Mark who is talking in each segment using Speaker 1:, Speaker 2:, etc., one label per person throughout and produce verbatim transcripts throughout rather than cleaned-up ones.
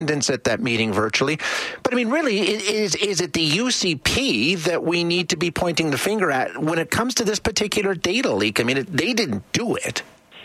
Speaker 1: at that meeting virtually. But I mean, really, is is it the U C P that we need to be pointing the finger at when it comes to this particular data leak? I mean, it, they didn't do it.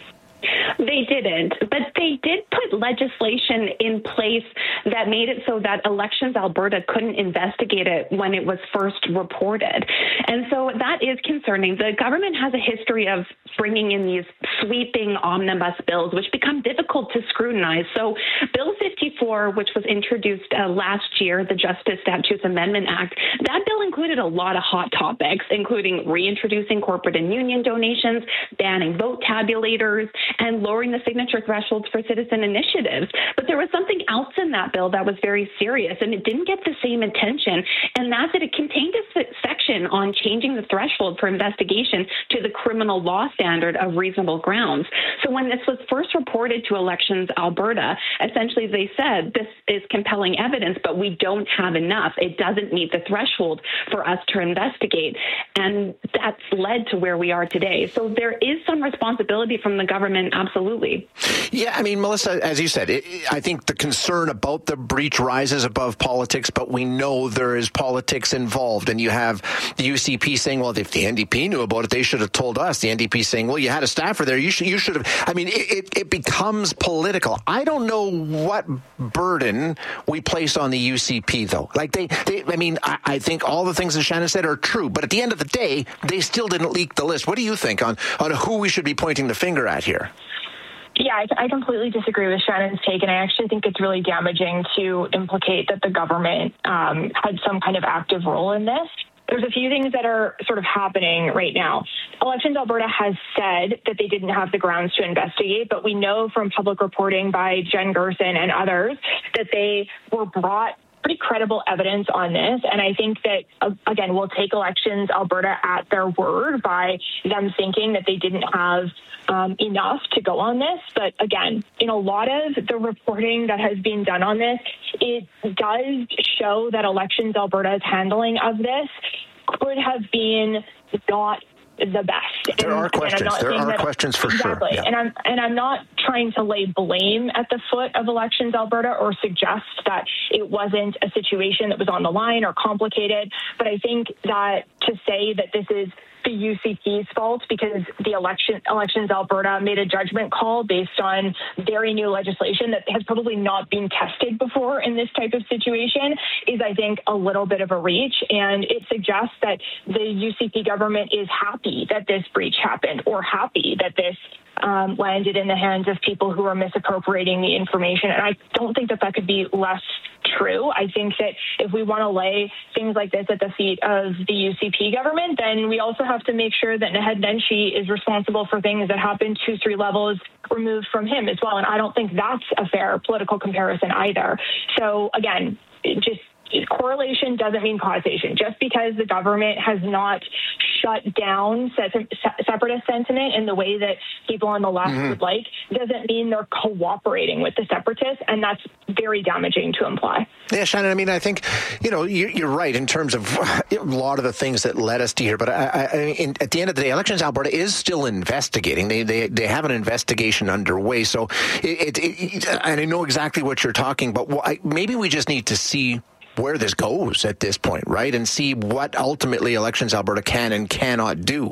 Speaker 2: They didn't, but they did put legislation in place that made it so that Elections Alberta couldn't investigate it when it was first reported. And so that is concerning. The government has a history of bringing in these sweeping omnibus bills, which become difficult to scrutinize. So Bill fifty-four, which was introduced uh, last year, the Justice Statutes Amendment Act, that bill included a lot of hot topics, including reintroducing corporate and union donations, banning vote tabulators, and lowering the signature thresholds for citizen initiatives. But there was something else in that bill that was very serious, and it didn't get the same attention, and that's that it contained a section on changing the threshold for investigation to the criminal law standard of reasonable grounds. So when this was first reported to Elections Alberta, essentially they said this is compelling evidence, but we don't have enough. It doesn't meet the threshold for us to investigate. And that's led to where we are today. So there is some responsibility from the government, absolutely.
Speaker 1: Yeah, I mean, Melissa, as you said, it, I think the concern about the breach rises above politics, but we know there is politics involved. And you have the U C P saying, well, if the N D P knew about it, they should have told us. The N D P saying, well, you had a staffer there. You should, you should have. I mean, it, it, it becomes political. I don't know what burden we place on the U C P, though. Like they, they I mean, I, I think all the things that Shannon said are true, but at the end of the day, they still didn't leak the list. What do you think on, on who we should be pointing the finger at here?
Speaker 3: Yeah, I, I completely disagree with Shannon's take, and I actually think it's really damaging to implicate that the government um, had some kind of active role in this. There's a few things that are sort of happening right now. Elections Alberta has said that they didn't have the grounds to investigate, but we know from public reporting by Jen Gerson and others that they were brought pretty credible evidence on this. And I think that, uh, again, we'll take Elections Alberta at their word by them thinking that they didn't have um, enough to go on this. But again, in a lot of the reporting that has been done on this, it does show that Elections Alberta's handling of this could have been not the best.
Speaker 1: There
Speaker 3: and,
Speaker 1: are questions. There are
Speaker 3: that,
Speaker 1: questions for
Speaker 3: exactly.
Speaker 1: sure. Yeah.
Speaker 3: And I'm and I'm not trying to lay blame at the foot of Elections Alberta or suggest that it wasn't a situation that was on the line or complicated. But I think that to say that this is the U C P's fault because the election Elections Alberta made a judgment call based on very new legislation that has probably not been tested before in this type of situation is, I think, a little bit of a reach. And it suggests that the U C P government is happy that this breach happened or happy that this um, landed in the hands of people who are misappropriating the information. And I don't think that that could be less true. I think that if we want to lay things like this at the feet of the U C P government, then we also have to make sure that Naheed Nenshi is responsible for things that happened two, three levels removed from him as well. And I don't think that's a fair political comparison either. So again, just correlation doesn't mean causation. Just because the government has not shut down separatist sentiment in the way that people on the left mm-hmm. would like doesn't mean they're cooperating with the separatists, and that's very damaging to imply.
Speaker 1: Yeah, Shannon, I mean, I think, you know, you're right in terms of a lot of the things that led us to here, but I, I, in, at the end of the day, Elections Alberta is still investigating. They they, they have an investigation underway, so it, it, it, and I know exactly what you're talking about. Well, I, maybe we just need to see where this goes at this point, right? And see what ultimately Elections Alberta can and cannot do.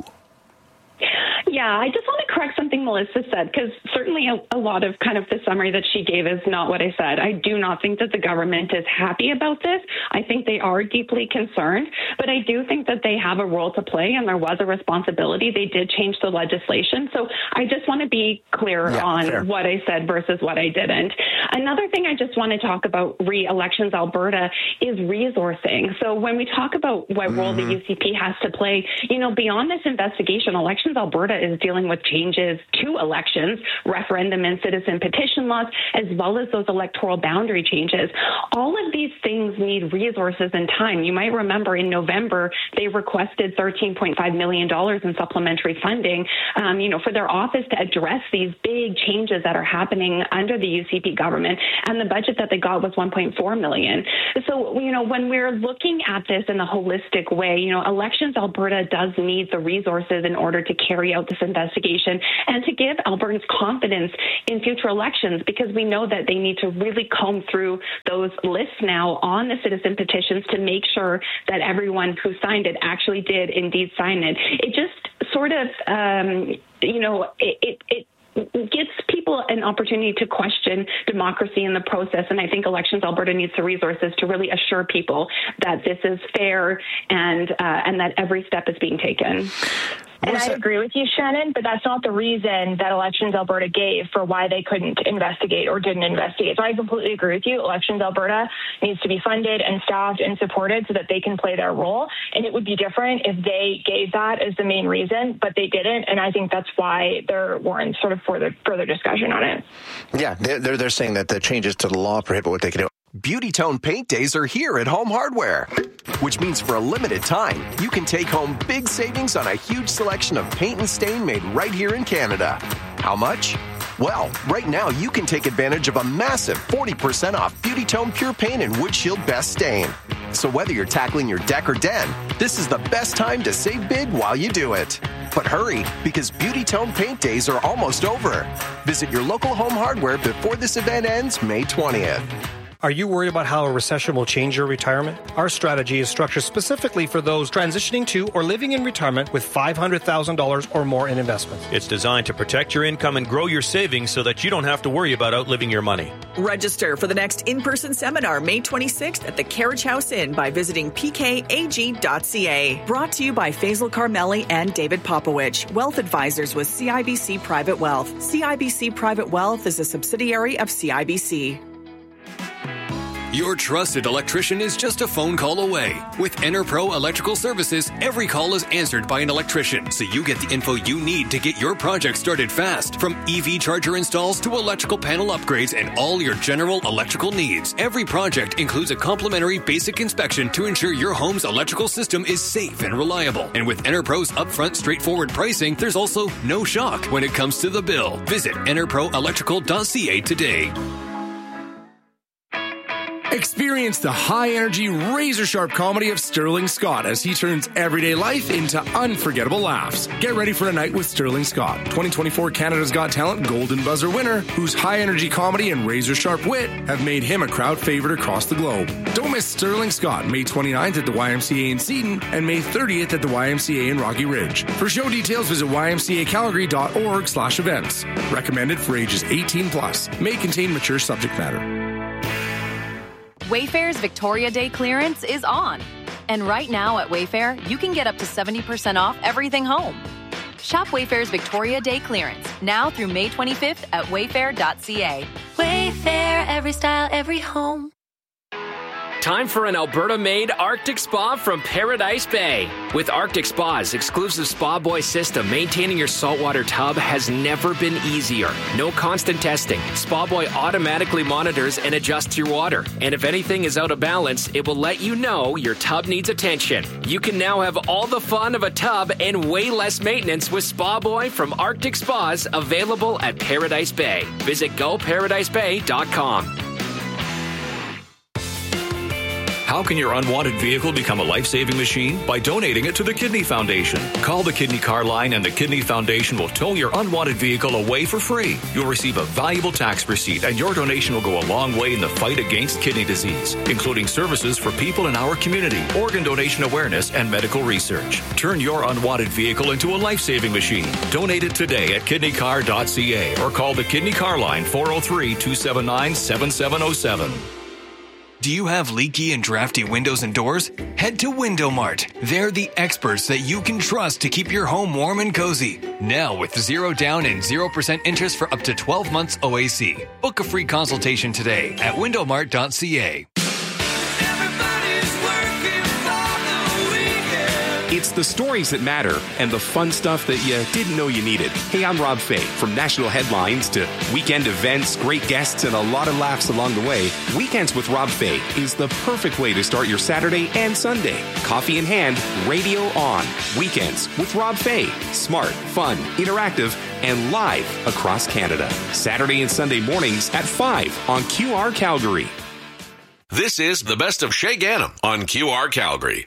Speaker 2: Yeah, I just want to correct something Melissa said, because certainly a, a lot of kind of the summary that she gave is not what I said. I do not think that the government is happy about this. I think they are deeply concerned, but I do think that they have a role to play, and there was a responsibility. They did change the legislation. So I just want to be clear yeah, on fair. what I said versus what I didn't. Another thing I just want to talk about re-Elections Alberta is resourcing. So when we talk about what mm-hmm. role the U C P has to play, you know, beyond this investigation, Elections Alberta is dealing with changes to elections, referendum and citizen petition laws, as well as those electoral boundary changes. All of these things need resources and time. You might remember in November, they requested thirteen point five million dollars in supplementary funding, um, you know, for their office to address these big changes that are happening under the U C P government. And the budget that they got was one point four million dollars. So, you know, when we're looking at this in a holistic way, you know, Elections Alberta does need the resources in order to carry out this investigation and to give Albertans confidence in future elections, because we know that they need to really comb through those lists now on the citizen petitions to make sure that everyone who signed it actually did indeed sign it. It just sort of, um, you know, it, it, it gives people an opportunity to question democracy in the process. And I think Elections Alberta needs the resources to really assure people that this is fair and uh, and that every step is being taken.
Speaker 3: And I agree with you, Shannon, but that's not the reason that Elections Alberta gave for why they couldn't investigate or didn't investigate. So I completely agree with you. Elections Alberta needs to be funded and staffed and supported so that they can play their role. And it would be different if they gave that as the main reason, but they didn't. And I think that's why there warrants sort of further further discussion on it.
Speaker 1: Yeah, they're, they're saying that the changes to the law prohibit what they can do.
Speaker 4: Beauty Tone Paint Days are here at Home Hardware, which means for a limited time, you can take home big savings on a huge selection of paint and stain made right here in Canada. How much? Well, right now you can take advantage of a massive forty percent off Beauty Tone Pure Paint and Wood Shield Best Stain. So whether you're tackling your deck or den, this is the best time to save big while you do it. But hurry, because Beauty Tone Paint Days are almost over. Visit your local Home Hardware before this event ends May twentieth.
Speaker 5: Are you worried about how a recession will change your retirement? Our strategy is structured specifically for those transitioning to or living in retirement with five hundred thousand dollars or more in investments.
Speaker 6: It's designed to protect your income and grow your savings so that you don't have to worry about outliving your money.
Speaker 7: Register for the next in-person seminar May twenty-sixth at the Carriage House Inn by visiting p k a g dot c a. Brought to you by Faisal Carmeli and David Popowich, Wealth Advisors with C I B C Private Wealth. C I B C Private Wealth is a subsidiary of C I B C.
Speaker 8: Your trusted electrician is just a phone call away. With EnerPro Electrical Services, every call is answered by an electrician, so you get the info you need to get your project started fast. From E V charger installs to electrical panel upgrades and all your general electrical needs. Every project includes a complimentary basic inspection to ensure your home's electrical system is safe and reliable. And with EnerPro's upfront, straightforward pricing, there's also no shock when it comes to the bill. Visit enerpro electrical dot c a today.
Speaker 9: Experience the high-energy, razor-sharp comedy of Sterling Scott as he turns everyday life into unforgettable laughs. Get ready for a night with Sterling Scott, twenty twenty-four Canada's Got Talent Golden Buzzer winner, whose high-energy comedy and razor-sharp wit have made him a crowd favorite across the globe. Don't miss Sterling Scott, May twenty-ninth at the Y M C A in Seton and May thirtieth at the Y M C A in Rocky Ridge. For show details, visit y m c a calgary dot org slash events. Recommended for ages eighteen plus. May contain mature subject matter.
Speaker 10: Wayfair's Victoria Day clearance is on. And right now at Wayfair, you can get up to seventy percent off everything home. Shop Wayfair's Victoria Day clearance now through May twenty-fifth at wayfair dot c a.
Speaker 11: Wayfair, every style, every home.
Speaker 12: Time for an Alberta-made Arctic Spa from Paradise Bay. With Arctic Spa's exclusive Spa Boy system, maintaining your saltwater tub has never been easier. No constant testing. Spa Boy automatically monitors and adjusts your water. And if anything is out of balance, it will let you know your tub needs attention. You can now have all the fun of a tub and way less maintenance with Spa Boy from Arctic Spas, available at Paradise Bay. Visit go paradise bay dot com.
Speaker 13: How can your unwanted vehicle become a life-saving machine? By donating it to the Kidney Foundation. Call the Kidney Car Line and the Kidney Foundation will tow your unwanted vehicle away for free. You'll receive a valuable tax receipt and your donation will go a long way in the fight against kidney disease, including services for people in our community, organ donation awareness, and medical research. Turn your unwanted vehicle into a life-saving machine. Donate it today at kidney car dot c a or call the Kidney Car Line four oh three, two seven nine, seven seven oh seven.
Speaker 8: Do you have leaky and drafty windows and doors? Head to Window Mart. They're the experts that you can trust to keep your home warm and cozy. Now with zero down and zero percent interest for up to twelve months O A C. Book a free consultation today at window mart dot c a.
Speaker 14: It's the stories that matter and the fun stuff that you didn't know you needed. Hey, I'm Rob Fay. From national headlines to weekend events, great guests, and a lot of laughs along the way, Weekends with Rob Fay is the perfect way to start your Saturday and Sunday. Coffee in hand, radio on. Weekends with Rob Fay. Smart, fun, interactive, and live across Canada. Saturday and Sunday mornings at five on Q R Calgary.
Speaker 15: This is the best of Shay Gannam on Q R Calgary.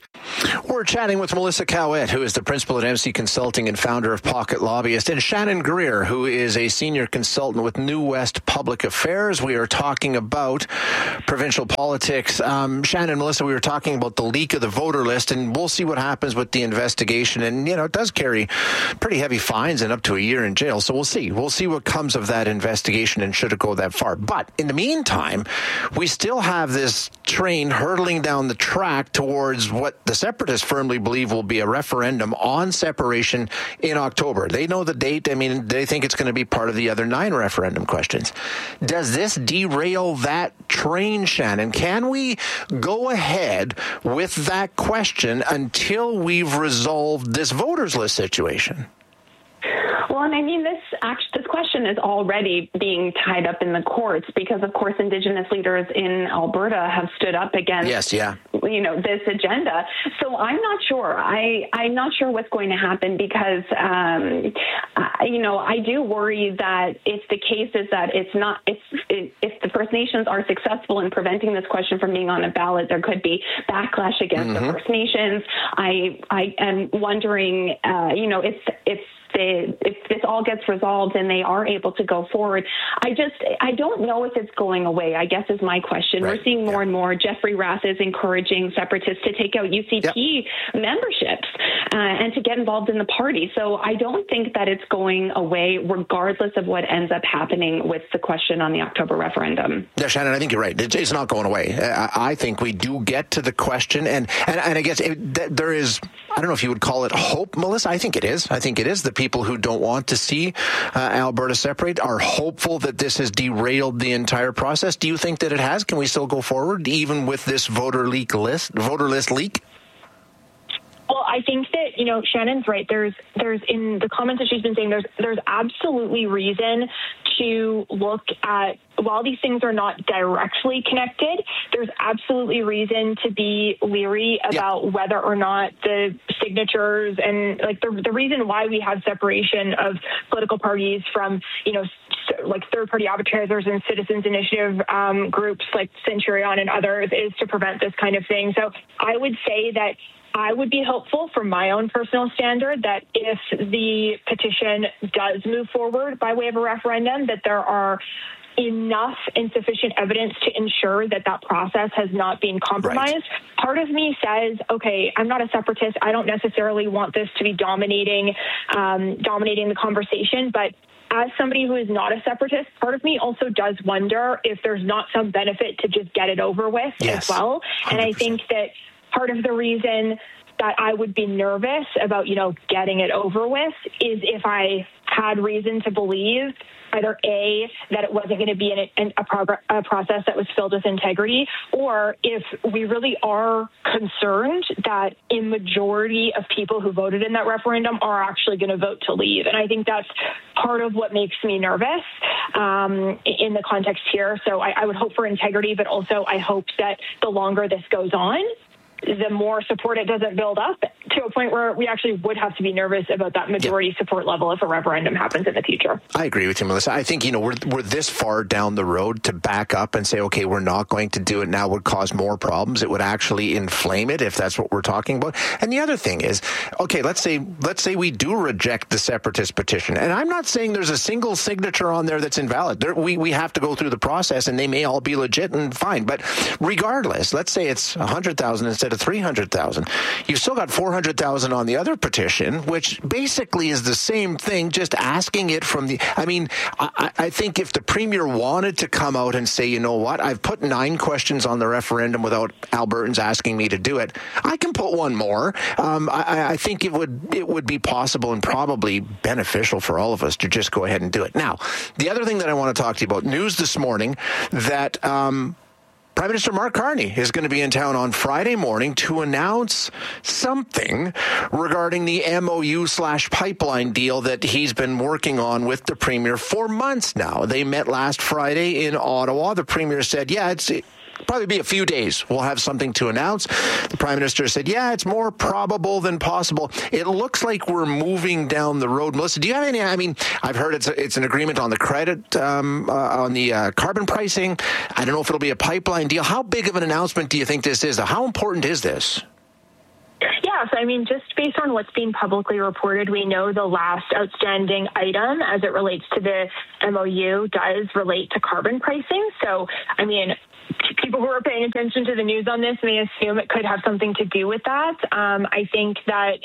Speaker 1: We're chatting with Melissa Cowett, who is the principal at M C Consulting and founder of Pocket Lobbyist, and Shannon Greer, who is a senior consultant with New West Public Affairs. We are talking about provincial politics. Um, Shannon, Melissa, we were talking about the leak of the voter list, and we'll see what happens with the investigation. And, you know, it does carry pretty heavy fines and up to a year in jail. So we'll see. We'll see what comes of that investigation and should it go that far. But in the meantime, we still have this train hurtling down the track towards what the Separatists firmly believe will be a referendum on separation in October. They know the date. I mean, they think it's going to be part of the other nine referendum questions. Does this derail that train, Shannon? Can we go ahead with that question until we've resolved this voters list situation?
Speaker 2: Well, and I mean, this actually, this question is already being tied up in the courts because, of course, Indigenous leaders in Alberta have stood up against,
Speaker 1: yes, yeah.
Speaker 2: you know, this agenda. So I'm not sure. I, I'm not sure what's going to happen because, um, I, you know, I do worry that if the case is that it's not, if, if the First Nations are successful in preventing this question from being on a ballot, there could be backlash against mm-hmm. the First Nations. I, I am wondering, uh, you know, if, if, They, if this all gets resolved and they are able to go forward, I just, I don't know if it's going away, I guess is my question. Right. We're seeing more yeah. and more. Jeffrey Rath is encouraging separatists to take out U C P yep. memberships uh, and to get involved in the party. So I don't think that it's going away regardless of what ends up happening with the question on the October referendum.
Speaker 1: Yeah, Shannon, I think you're right. It's not going away. I think we do get to the question, and, and, and I guess it, there is, I don't know if you would call it hope, Melissa. I think it is. I think it is. The people who don't want to see uh, Alberta separate are hopeful that this has derailed the entire process. Do you think that it has? Can we still go forward even with this voter leak list, voter list leak?
Speaker 3: Well, I think that, you know, Shannon's right. There's, there's in the comments that she's been saying, there's, there's absolutely reason to look at, while these things are not directly connected, there's absolutely reason to be leery about yeah. whether or not the signatures and like the, the reason why we have separation of political parties from, you know, like third-party arbitrators and citizens initiative um, groups like Centurion and others is to prevent this kind of thing. So I would say that I would be hopeful from my own personal standard that if the petition does move forward by way of a referendum, that there are enough and sufficient evidence to ensure that that process has not been compromised. Right. Part of me says, okay, I'm not a separatist. I don't necessarily want this to be dominating, um, dominating the conversation, but as somebody who is not a separatist, part of me also does wonder if there's not some benefit to just get it over with yes. as well. one hundred percent. And I think that part of the reason that I would be nervous about, you know, getting it over with is if I had reason to believe either A, that it wasn't going to be an, an, a, prog- a process that was filled with integrity, or if we really are concerned that a majority of people who voted in that referendum are actually going to vote to leave. And I think that's part of what makes me nervous um, in the context here. So I, I would hope for integrity, but also I hope that the longer this goes on, the more support it doesn't build up to a point where we actually would have to be nervous about that majority yeah. support level if a referendum happens in the future.
Speaker 1: I agree with you, Melissa. I think, you know, we're, we're this far down the road to back up and say, okay, we're not going to do it now would cause more problems. It would actually inflame it if that's what we're talking about. And the other thing is, okay, let's say, let's say we do reject the separatist petition. And I'm not saying there's a single signature on there that's invalid. There, we, we have to go through the process and they may all be legit and fine. But regardless, let's say it's one hundred thousand instead of three hundred thousand. You've still got four hundred thousand on the other petition, which basically is the same thing, just asking it from the, I mean, I, I think if the Premier wanted to come out and say, you know what, I've put nine questions on the referendum without Albertans asking me to do it, I can put one more. Um, I, I think it would, it would be possible and probably beneficial for all of us to just go ahead and do it. Now, the other thing that I want to talk to you about, news this morning that, um, Prime Minister Mark Carney is going to be in town on Friday morning to announce something regarding the M O U slash pipeline deal that he's been working on with the Premier for months now. They met last Friday in Ottawa. The Premier said, yeah, it's probably be a few days. We'll have something to announce. The Prime Minister said, yeah, it's more probable than possible. It looks like we're moving down the road. Melissa, do you have any, I mean, I've heard it's a, it's an agreement on the credit, um, uh, on the uh, carbon pricing. I don't know if it'll be a pipeline deal. How big of an announcement do you think this is? How important is this?
Speaker 3: Yeah, so I mean, just based on what's being publicly reported, we know the last outstanding item as it relates to the M O U does relate to carbon pricing. So, I mean, people who are paying attention to the news on this may assume it could have something to do with that. Um, I think that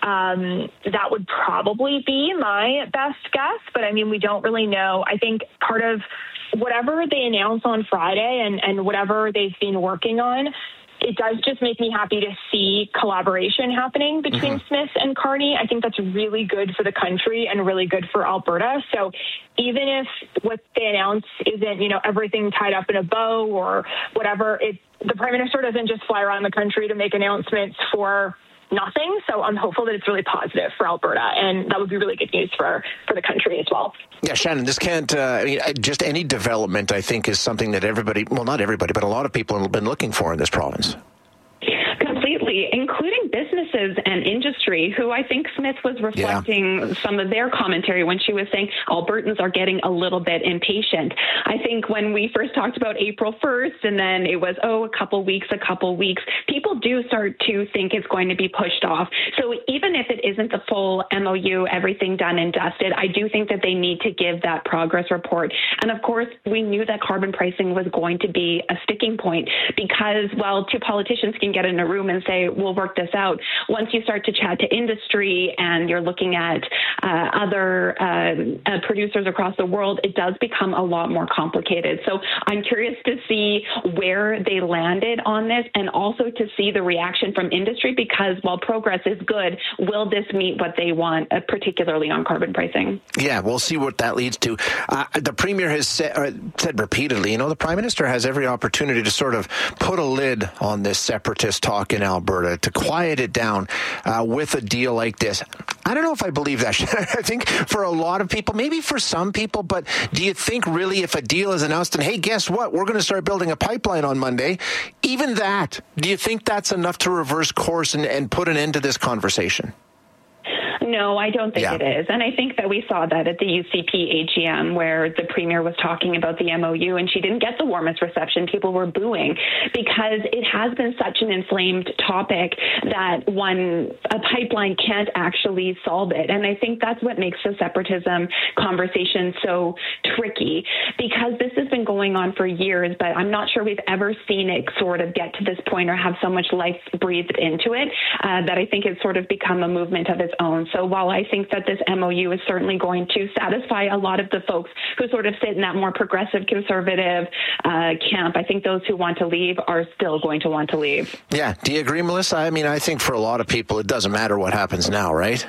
Speaker 3: um, that would probably be my best guess, but I mean, we don't really know. I think part of whatever they announce on Friday and, and whatever they've been working on, it does just make me happy to see collaboration happening between mm-hmm. Smith and Carney. I think that's really good for the country and really good for Alberta. So even if what they announce isn't, you know, everything tied up in a bow or whatever, it, the Prime Minister doesn't just fly around the country to make announcements for nothing. So I'm hopeful that it's really positive for Alberta, and that would be really good news for, for the country as well.
Speaker 1: Yeah, Shannon, this can't, uh, I mean, just any development, I think, is something that everybody, well, not everybody, but a lot of people have been looking for in this province.
Speaker 2: Completely, including businesses and industry, who I think Smith was reflecting yeah. some of their commentary when she was saying Albertans are getting a little bit impatient. I think when we first talked about April first, and then it was, oh, a couple weeks, a couple weeks, people do start to think it's going to be pushed off. So even if it isn't the full M O U, everything done and dusted, I do think that they need to give that progress report. And of course, we knew that carbon pricing was going to be a sticking point because, well, two politicians can get in a room and say, we'll work this out. Once you start to chat to industry and you're looking at uh, other uh, uh, producers across the world, it does become a lot more complicated. So I'm curious to see where they landed on this and also to see the reaction from industry, because while progress is good, will this meet what they want, uh, particularly on carbon pricing?
Speaker 1: Yeah, we'll see what that leads to. Uh, the Premier has said, uh, said repeatedly, you know, the Prime Minister has every opportunity to sort of put a lid on this separatist talk in Alberta, to quiet it down uh, with a deal like this. I don't know if I believe that. I think for a lot of people, maybe for some people, but do you think really if a deal is announced and, hey, guess what? We're going to start building a pipeline on Monday. Even that, do you think that's enough to reverse course and, and put an end to this conversation?
Speaker 2: No, I don't think yeah. it is. And I think that we saw that at the U C P A G M, where the Premier was talking about the M O U and she didn't get the warmest reception. People were booing because it has been such an inflamed topic that one, a pipeline can't actually solve it. And I think that's what makes the separatism conversation so tricky, because this has been going on for years, but I'm not sure we've ever seen it sort of get to this point or have so much life breathed into it uh, that I think it's sort of become a movement of its own. So while I think that this M O U is certainly going to satisfy a lot of the folks who sort of sit in that more progressive conservative uh, camp, I think those who want to leave are still going to want to leave.
Speaker 1: Yeah. Do you agree, Melissa? I mean, I think for a lot of people, it doesn't matter what happens now, right?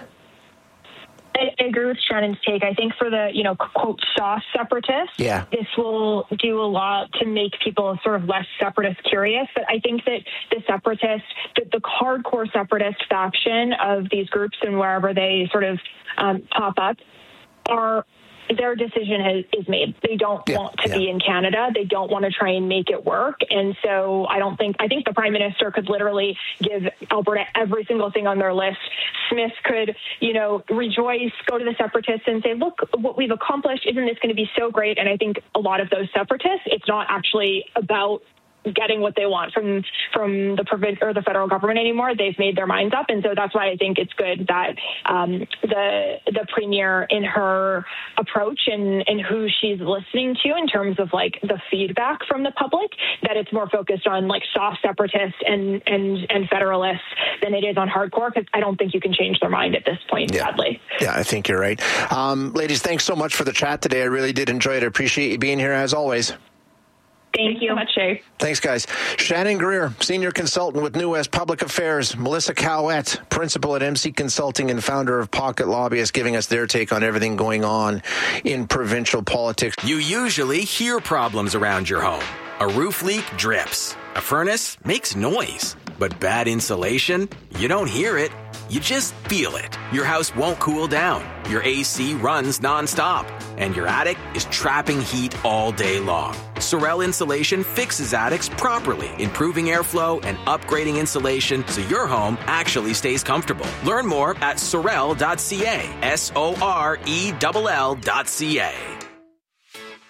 Speaker 3: I agree with Shannon's take. I think for the, you know, quote, soft separatists,
Speaker 1: yeah.
Speaker 3: this will do a lot to make people sort of less separatist curious. But I think that the separatists, the, the hardcore separatist faction of these groups and wherever they sort of um, pop up, are their decision has, is made. They don't yeah, want to yeah. be in Canada. They don't want to try and make it work. And so I don't think, I think the Prime Minister could literally give Alberta every single thing on their list. Smith could, you know, rejoice, go to the separatists and say, look, what we've accomplished, isn't this going to be so great? And I think a lot of those separatists, it's not actually about getting what they want from from the province or the federal government anymore. They've made their minds up, and so that's why I think it's good that um, the the Premier, in her approach and, and who she's listening to in terms of like the feedback from the public, that it's more focused on like soft separatists and and and federalists than it is on hardcore, because I don't think you can change their mind at this point,
Speaker 1: yeah.
Speaker 3: sadly.
Speaker 1: Yeah, I think you're right. Um, ladies, thanks so much for the chat today. I really did enjoy it. I appreciate you being here as always.
Speaker 2: Thank you so much, Shay.
Speaker 1: Thanks, guys. Shannon Greer, Senior Consultant with New West Public Affairs. Melissa Cowett, Principal at M C Consulting and founder of Pocket Lobbyist, giving us their take on everything going on in provincial politics.
Speaker 15: You usually hear problems around your home. A roof leak drips. A furnace makes noise. But bad insulation? You don't hear it. You just feel it. Your house won't cool down. Your A C runs nonstop. And your attic is trapping heat all day long. Sorel Insulation fixes attics properly, improving airflow and upgrading insulation so your home actually stays comfortable. Learn more at sorel dot c a. S O R E L L dot C A.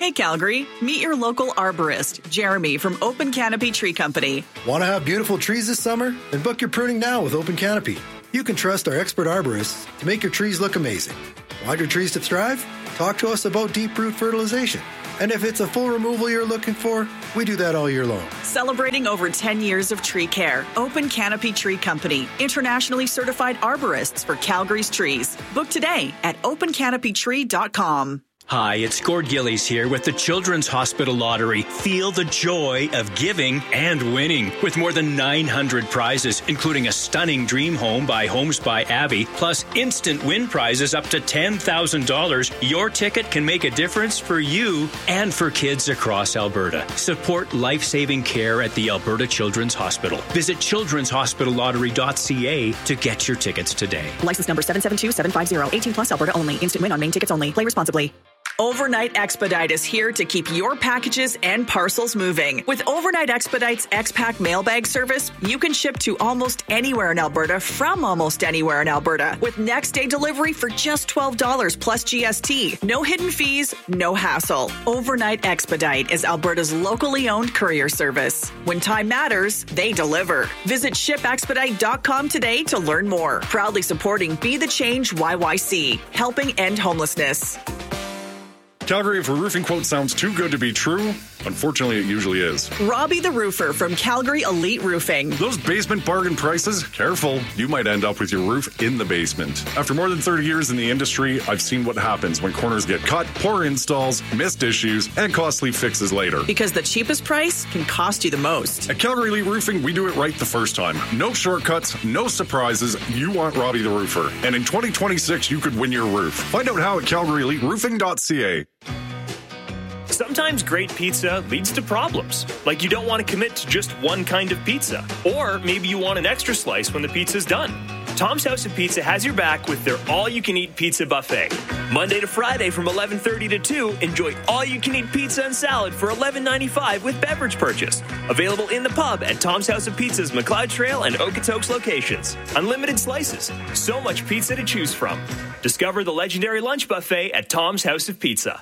Speaker 7: Hey, Calgary, meet your local arborist, Jeremy from Open Canopy Tree Company.
Speaker 16: Want to have beautiful trees this summer? Then book your pruning now with Open Canopy. You can trust our expert arborists to make your trees look amazing. Want your trees to thrive? Talk to us about deep root fertilization. And if it's a full removal you're looking for, we do that all year long.
Speaker 7: Celebrating over ten years of tree care, Open Canopy Tree Company, internationally certified arborists for Calgary's trees. Book today at open canopy tree dot com.
Speaker 17: Hi, it's Gord Gillies here with the Children's Hospital Lottery. Feel the joy of giving and winning with more than nine hundred prizes, including a stunning dream home by Homes by Abby, plus instant win prizes up to ten thousand dollars. Your ticket can make a difference for you and for kids across Alberta. Support life-saving care at the Alberta Children's Hospital. Visit children's hospital lottery dot c a to get your tickets today.
Speaker 7: License number seven seven two seven five zero, eighteen plus Alberta only. Instant win on main tickets only. Play responsibly. Overnight Expedite is here to keep your packages and parcels moving. With Overnight Expedite's X-Pack mailbag service, you can ship to almost anywhere in Alberta from almost anywhere in Alberta with next day delivery for just twelve dollars plus G S T. No hidden fees, no hassle. Overnight Expedite is Alberta's locally owned courier service. When time matters, they deliver. Visit ship expedite dot com today to learn more. Proudly supporting Be the Change Y Y C, helping end homelessness.
Speaker 18: Calgary, if a roofing quote sounds too good to be true, unfortunately it usually is.
Speaker 7: Robbie the Roofer from Calgary Elite Roofing.
Speaker 18: Those basement bargain prices? Careful, you might end up with your roof in the basement. After more than thirty years in the industry, I've seen what happens when corners get cut, poor installs, missed issues, and costly fixes later.
Speaker 7: Because the cheapest price can cost you the most.
Speaker 18: At Calgary Elite Roofing, we do it right the first time. No shortcuts, no surprises. You want Robbie the Roofer. And in twenty twenty-six, you could win your roof. Find out how at calgary elite roofing dot c a.
Speaker 19: Sometimes great pizza leads to problems, like you don't want to commit to just one kind of pizza, or maybe you want an extra slice when the pizza's done. Tom's House of Pizza has your back with their all-you-can-eat pizza buffet. Monday to Friday from eleven thirty to two, enjoy all-you-can-eat pizza and salad for eleven ninety-five with beverage purchase. Available in the pub at Tom's House of Pizza's McLeod Trail and Okotoks locations. Unlimited slices, so much pizza to choose from. Discover the legendary lunch buffet at Tom's House of Pizza.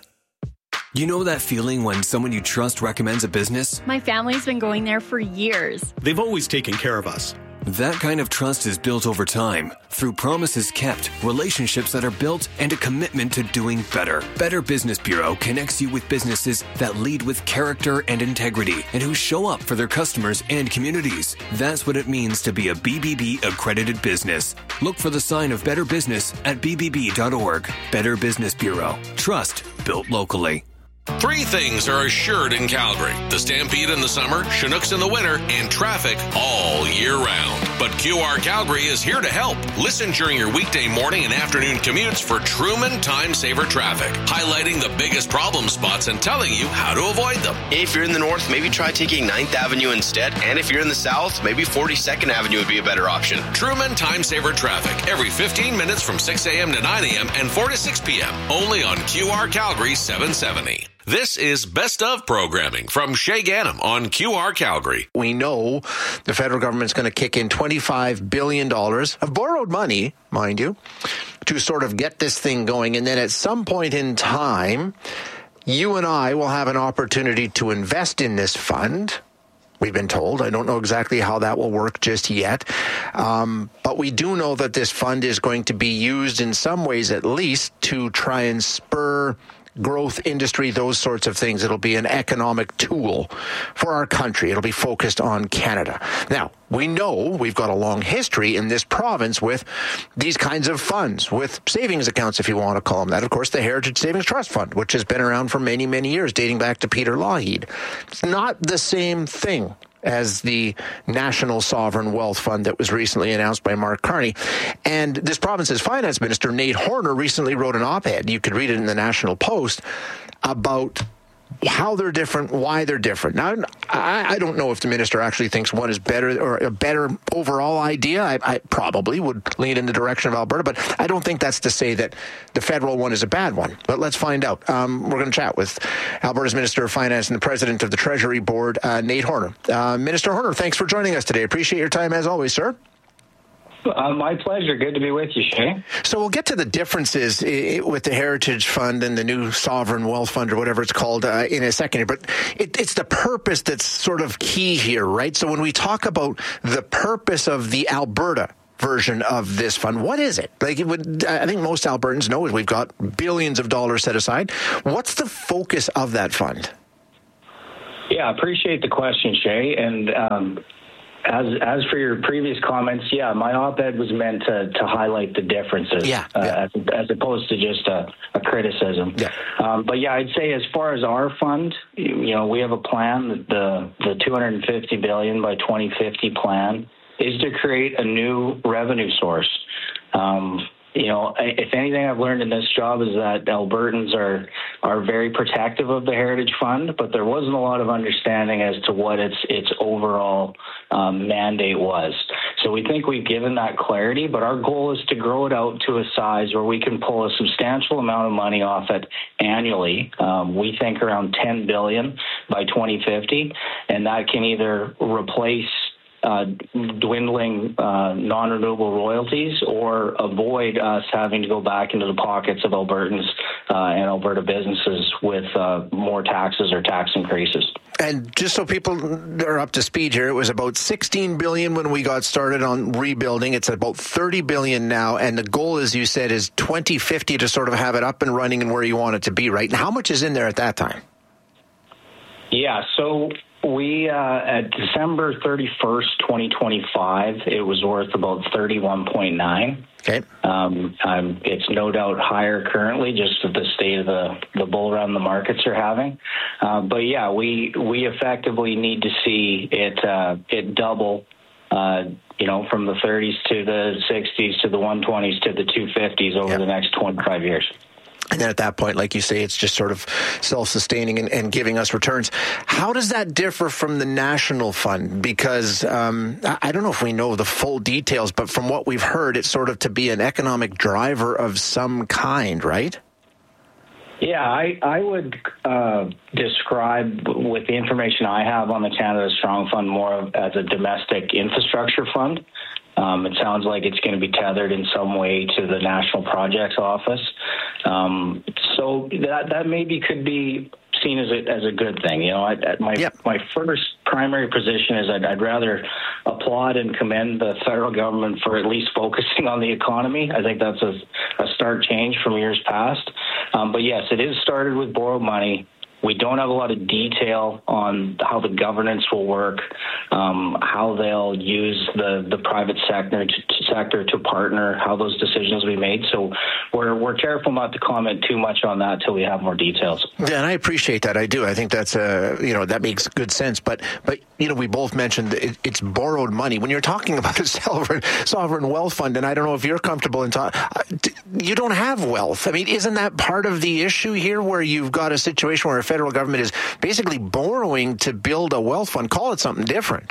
Speaker 20: You know that feeling when someone you trust recommends a business?
Speaker 21: My family's been going there for years.
Speaker 22: They've always taken care of us.
Speaker 20: That kind of trust is built over time through promises kept, relationships that are built, and a commitment to doing better. Better Business Bureau connects you with businesses that lead with character and integrity and who show up for their customers and communities. That's what it means to be a B B B accredited business. Look for the sign of Better Business at b b b dot org. Better Business Bureau. Trust built locally.
Speaker 23: Three things are assured in Calgary: the Stampede in the summer, Chinooks in the winter, and traffic all year round. But Q R Calgary is here to help. Listen during your weekday morning and afternoon commutes for Truman Time Saver Traffic, highlighting the biggest problem spots and telling you how to avoid them.
Speaker 24: If you're in the north, maybe try taking ninth Avenue instead. And if you're in the south, maybe forty-second Avenue would be a better option.
Speaker 23: Truman Time Saver Traffic, every fifteen minutes from six a.m. to nine a.m. and four to six p.m. Only on Q R Calgary seven seventy. This is Best of Programming from Shay Ganem on Q R Calgary.
Speaker 1: We know the federal government's going to kick in twenty-five billion dollars of borrowed money, mind you, to sort of get this thing going. And then at some point in time, you and I will have an opportunity to invest in this fund. We've been told. I don't know exactly how that will work just yet. Um, but we do know that this fund is going to be used in some ways at least to try and spur growth, industry, those sorts of things. It'll be an economic tool for our country. It'll be focused on Canada. Now, we know we've got a long history in this province with these kinds of funds, with savings accounts, if you want to call them that. Of course, the Heritage Savings Trust Fund, which has been around for many, many years, dating back to Peter Lougheed. It's not the same thing as the National Sovereign Wealth Fund that was recently announced by Mark Carney. And this province's finance minister, Nate Horner, recently wrote an op-ed, you could read it in the National Post, about how they're different, why they're different. Now, I, I don't know if the minister actually thinks one is better or a better overall idea. I, I probably would lean in the direction of Alberta, but I don't think that's to say that the federal one is a bad one. But let's find out. Um, we're going to chat with Alberta's Minister of Finance and the President of the Treasury Board, uh, Nate Horner. Uh, Minister Horner, thanks for joining us today. Appreciate your time as always, sir.
Speaker 4: Uh, my pleasure. Good to be with you, Shay.
Speaker 1: So we'll get to the differences I- with the Heritage Fund and the new Sovereign Wealth Fund, or whatever it's called, uh, in a second here. But it, it's the purpose that's sort of key here, right? So when we talk about the purpose of the Alberta version of this fund, what is it? Like, it would, I think most Albertans know is we've got billions of dollars set aside. What's the focus of that fund?
Speaker 4: Yeah, I appreciate the question, Shay. And um, as as for your previous comments, yeah, my op-ed was meant to, to highlight the differences,
Speaker 1: yeah,
Speaker 4: uh,
Speaker 1: yeah.
Speaker 4: As, as opposed to just a, a criticism.
Speaker 1: Yeah.
Speaker 4: Um, but yeah, I'd say as far as our fund, you, you know, we have a plan, the the two hundred fifty billion dollars by twenty fifty plan is to create a new revenue source. Um, You know, if anything I've learned in this job is that Albertans are are very protective of the Heritage Fund, but there wasn't a lot of understanding as to what its its overall um, mandate was. So we think we've given that clarity, but our goal is to grow it out to a size where we can pull a substantial amount of money off it annually. Um, we think around ten billion dollars by twenty fifty, and that can either replace Uh, dwindling uh, non-renewable royalties or avoid us having to go back into the pockets of Albertans uh, and Alberta businesses with uh, more taxes or tax increases.
Speaker 1: And just so people are up to speed here, it was about sixteen billion dollars when we got started on rebuilding. It's about thirty billion dollars now, and the goal, as you said, is twenty fifty to sort of have it up and running and where you want it to be, right? And how much is in there at that time?
Speaker 4: Yeah, so we, uh, at December thirty-first, twenty twenty-five, it was worth about thirty-one point nine.
Speaker 1: Okay.
Speaker 4: Um, um, it's no doubt higher currently, just with the state of the, the bull run the markets are having. Uh, but yeah, we we effectively need to see it uh, it double, uh, you know, from the thirties to the sixties to the one twenties to the two fifties over yep. the next twenty-five years.
Speaker 1: And then at that point, like you say, it's just sort of self-sustaining and, and giving us returns. How does that differ from the national fund? Because um, I don't know if we know the full details, but from what we've heard, it's sort of to be an economic driver of some kind, right?
Speaker 4: Yeah, I, I would uh, describe, with the information I have on the Canada Strong Fund, more as a domestic infrastructure fund. Um, it sounds like it's going to be tethered in some way to the National Projects Office. Um, so that that maybe could be seen as a, as a good thing. You know, I, my yep. my first primary position is I'd, I'd rather applaud and commend the federal government for at least focusing on the economy. I think that's a, a stark change from years past. Um, but yes, it is started with borrowed money. We don't have a lot of detail on how the governance will work, um, how they'll use the, the private sector to, sector to partner, how those decisions will be made. So we're we're careful not to comment too much on that till we have more details.
Speaker 1: Yeah, and I appreciate that. I do. I think that's a, you know, that makes good sense. But but you know, we both mentioned it, it's borrowed money. When you're talking about a sovereign sovereign wealth fund, and I don't know if you're comfortable in talking, you don't have wealth. I mean, isn't that part of the issue here, where you've got a situation where a federal government is basically borrowing to build a wealth fund? Call it something different.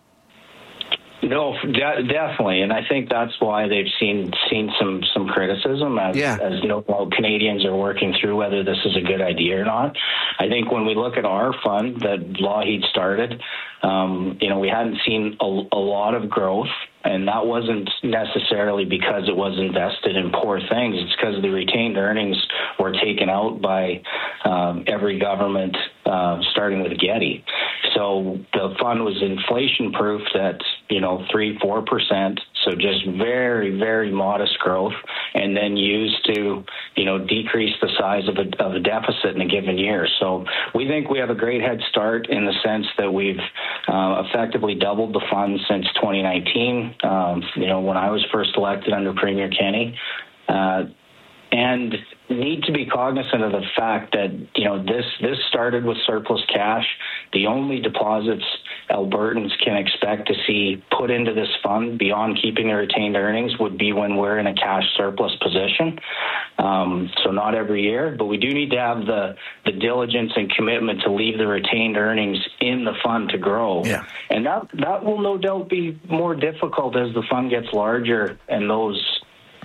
Speaker 4: No, de- definitely, and I think that's why they've seen seen some some criticism as
Speaker 1: yeah.
Speaker 4: as no well, Canadians are working through whether this is a good idea or not. I think when we look at our fund that Lougheed started, um, you know, we hadn't seen a, a lot of growth. And that wasn't necessarily because it was invested in poor things. It's because the retained earnings were taken out by um, every government, uh, starting with Getty. So the fund was inflation-proof at, you know, three, four percent. So just very, very modest growth, and then used to, you know, decrease the size of a, of a deficit in a given year. So we think we have a great head start in the sense that we've uh, effectively doubled the fund since twenty nineteen. Um, you know, when I was first elected under Premier Kenney, uh, and need to be cognizant of the fact that, you know, this this started with surplus cash. The only deposits Albertans can expect to see put into this fund beyond keeping their retained earnings would be when we're in a cash surplus position. Um, so not every year, but we do need to have the, the diligence and commitment to leave the retained earnings in the fund to grow.
Speaker 1: Yeah.
Speaker 4: And that, that will no doubt be more difficult as the fund gets larger and those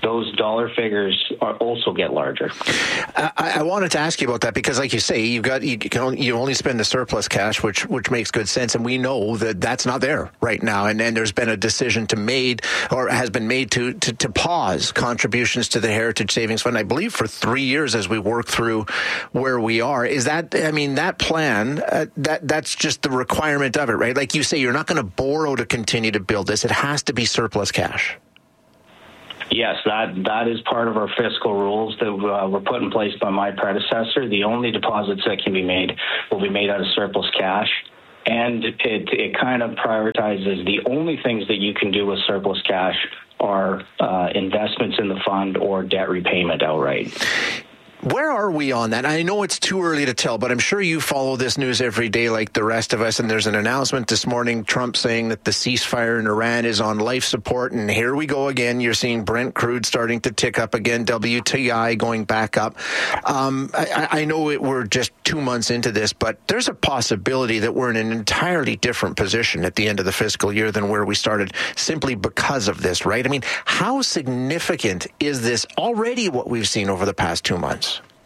Speaker 4: those dollar figures are also get larger.
Speaker 1: I, I wanted to ask you about that because, like you say, you've got you can only, you only spend the surplus cash, which which makes good sense, and we know that that's not there right now. And, and there's been a decision to made or has been made to, to to pause contributions to the Heritage Savings Fund, I believe, for three years as we work through where we are. Is that I mean that plan uh, that that's just the requirement of it, right? Like you say, you're not going to borrow to continue to build this. It has to be surplus cash.
Speaker 4: Yes, that that is part of our fiscal rules that uh, were put in place by my predecessor. The only deposits that can be made will be made out of surplus cash. And it, it kind of prioritizes the only things that you can do with surplus cash are uh, investments in the fund or debt repayment outright.
Speaker 1: Where are we on that? I know it's too early to tell, but I'm sure you follow this news every day like the rest of us. And there's an announcement this morning, Trump saying that the ceasefire in Iran is on life support. And here we go again. You're seeing Brent crude starting to tick up again, W T I going back up. Um, I, I know it, we're just two months into this, but there's a possibility that we're in an entirely different position at the end of the fiscal year than where we started simply because of this, right? I mean, how significant is this already what we've seen over the past two months?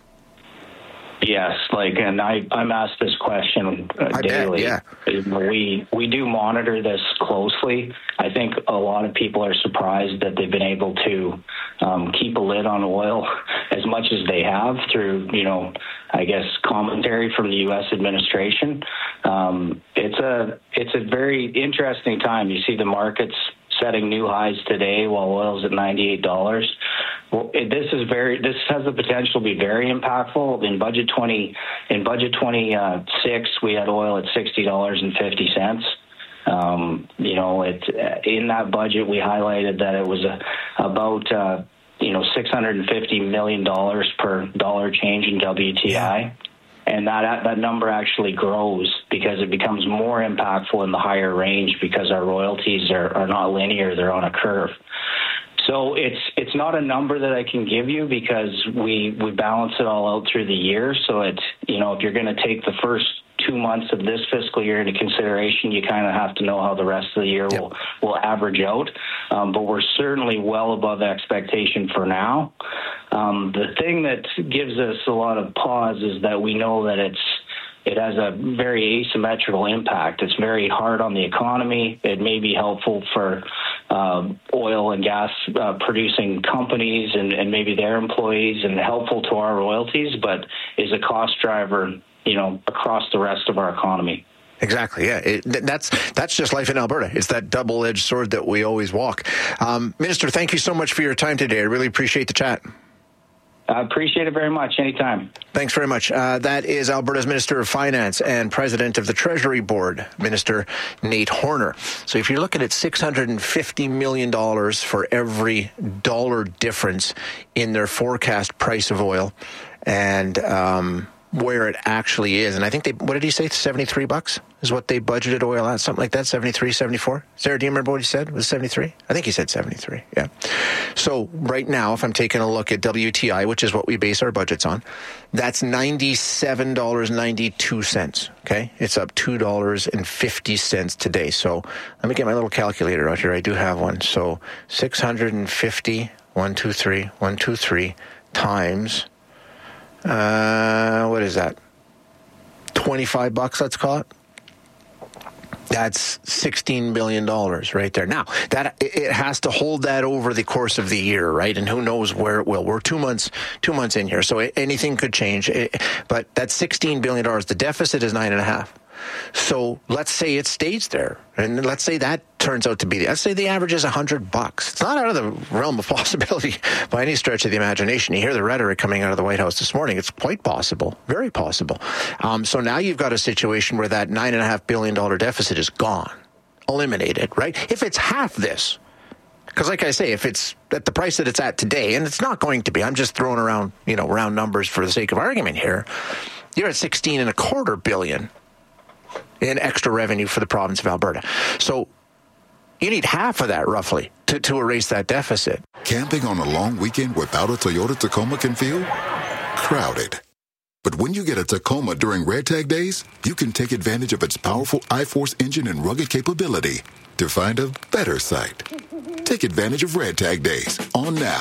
Speaker 4: Yes, like, and I, I'm asked this question uh, daily. Bet, yeah. We we do monitor this closely. I think a lot of people are surprised that they've been able to um, keep a lid on oil as much as they have through, you know, I guess commentary from the U S administration. Um, it's a it's a very interesting time. You see the markets setting new highs today while oil's at ninety-eight dollars. Well, it, this is very. This has the potential to be very impactful. In budget twenty, in budget twenty-six, we had oil at sixty dollars and fifty cents. Um, you know, it in that budget we highlighted that it was a, about uh, you know six hundred and fifty million dollars per dollar change in W T I. Yeah. And that that number actually grows because it becomes more impactful in the higher range because our royalties are, are not linear; they're on a curve. So it's it's not a number that I can give you because we we balance it all out through the year. So it's you know if you're going to take the first two months of this fiscal year into consideration, you kind of have to know how the rest of the year yep. will will average out. Um, but we're certainly well above expectation for now. Um, the thing that gives us a lot of pause is that we know that it's it has a very asymmetrical impact. It's very hard on the economy. It may be helpful for uh, oil and gas uh, producing companies and, and maybe their employees and helpful to our royalties, but is a cost driver, you know, across the rest of our economy.
Speaker 1: Exactly. Yeah, it, that's that's just life in Alberta. It's that double-edged sword that we always walk. Um, Minister, thank you so much for your time today. I really appreciate the chat.
Speaker 4: I appreciate it very much. Anytime.
Speaker 1: Thanks very much. Uh, that is Alberta's Minister of Finance and President of the Treasury Board, Minister Nate Horner. So if you're looking at six hundred fifty million dollars for every dollar difference in their forecast price of oil and um, where it actually is, and I think they, what did he say, seventy-three bucks is what they budgeted oil at, something like that, seventy-three, seventy-four? Sarah, do you remember what he said? Was it seventy-three? I think he said seventy-three, yeah. So right now, if I'm taking a look at W T I, which is what we base our budgets on, that's ninety-seven dollars and ninety-two cents, okay? It's up two dollars and fifty cents today. So let me get my little calculator out here. I do have one. So six hundred fifty, one, two, three, one, two, three, times, uh, what is that? twenty-five bucks, let's call it. That's sixteen billion dollars right there. Now, that it has to hold that over the course of the year, right? And who knows where it will. We're two months two months in here, so anything could change. But that's sixteen billion dollars. The deficit is nine and a half. So let's say it stays there, and let's say that turns out to be, let's say the average is one hundred bucks. It's not out of the realm of possibility by any stretch of the imagination. You hear the rhetoric coming out of the White House this morning. It's quite possible, very possible. Um, so now you've got a situation where that nine and a half billion dollar deficit is gone, eliminated, right? If it's half this, because like I say, if it's at the price that it's at today, and it's not going to be, I'm just throwing around, you know, round numbers for the sake of argument here, you're at sixteen and a quarter billion in extra revenue for the province of Alberta. So you need half of that, roughly, to, to erase that deficit.
Speaker 5: Camping on a long weekend without a Toyota Tacoma can feel crowded. But when you get a Tacoma during Red Tag Days, you can take advantage of its powerful iForce engine and rugged capability to find a better site. Take advantage of Red Tag Days on now.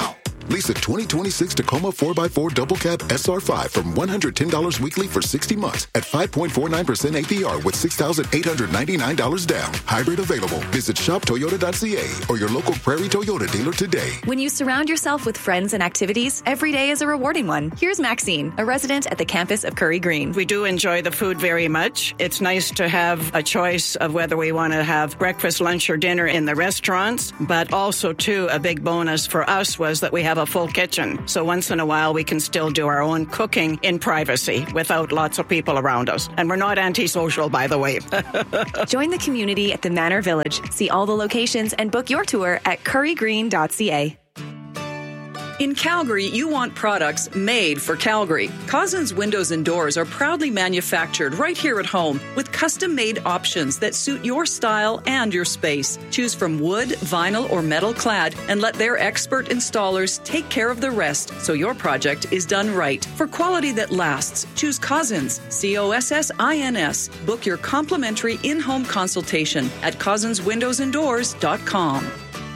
Speaker 5: Lease a twenty twenty-six Tacoma four by four Double Cab S R five from one hundred ten dollars weekly for sixty months at five point four nine percent A P R with six thousand eight hundred ninety-nine dollars down. Hybrid available. Visit shop toyota dot c a or your local Prairie Toyota dealer today.
Speaker 6: When you surround yourself with friends and activities, every day is a rewarding one. Here's Maxine, a resident at the campus of Curry Green.
Speaker 9: We do enjoy the food very much. It's nice to have a choice of whether we want to have breakfast, lunch, or dinner in the restaurants, but also, too, a big bonus for us was that we have a full kitchen. So once in a while, we can still do our own cooking in privacy without lots of people around us. And we're not antisocial, by the way.
Speaker 6: Join the community at the Manor Village. See all the locations and book your tour at curry green dot c a.
Speaker 10: In Calgary, you want products made for Calgary. Cousins Windows and Doors are proudly manufactured right here at home with custom-made options that suit your style and your space. Choose from wood, vinyl, or metal clad and let their expert installers take care of the rest so your project is done right. For quality that lasts, choose Cousins, C O S S I N S. Book your complimentary in-home consultation at cousins windows and doors dot com.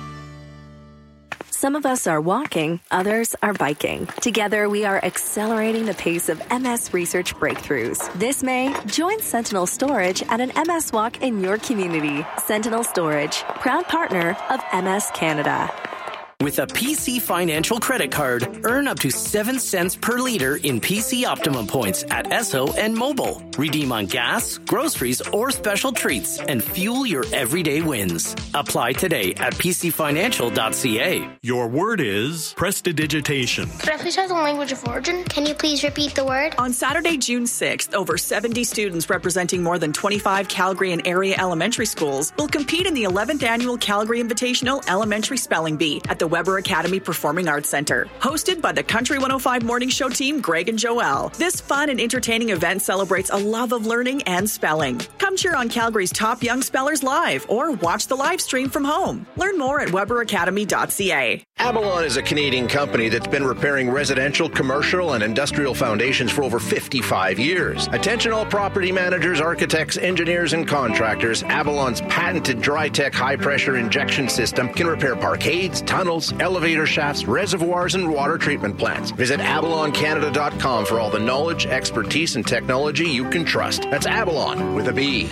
Speaker 11: Some of us are walking, others are biking. Together, we are accelerating the pace of M S research breakthroughs. This May, join Sentinel Storage at an M S walk in your community. Sentinel Storage, proud partner of M S Canada.
Speaker 25: With a P C Financial credit card, earn up to seven cents per liter in P C Optimum points at Esso and Mobile. Redeem on gas, groceries, or special treats and fuel your everyday wins. Apply today at p c financial dot c a.
Speaker 26: Your word is prestidigitation.
Speaker 27: Could I please have the language of origin? Can you please repeat the word?
Speaker 7: On Saturday, June sixth, over seventy students representing more than twenty-five Calgary and area elementary schools will compete in the eleventh Annual Calgary Invitational Elementary Spelling Bee at the Weber Academy Performing Arts Center. Hosted by the Country one oh five Morning Show team, Greg and Joelle. This fun and entertaining event celebrates a love of learning and spelling. Come cheer on Calgary's top young spellers live or watch the live stream from home. Learn more at weber academy dot c a.
Speaker 1: Avalon is a Canadian company that's been repairing residential, commercial, and industrial foundations for over fifty-five years. Attention all property managers, architects, engineers, and contractors. Avalon's patented Dry-Tech high-pressure injection system can repair parkades, tunnels, elevator shafts, reservoirs, and water treatment plants. Visit avalon canada dot com for all the knowledge, expertise, and technology you can trust. That's Avalon with a B.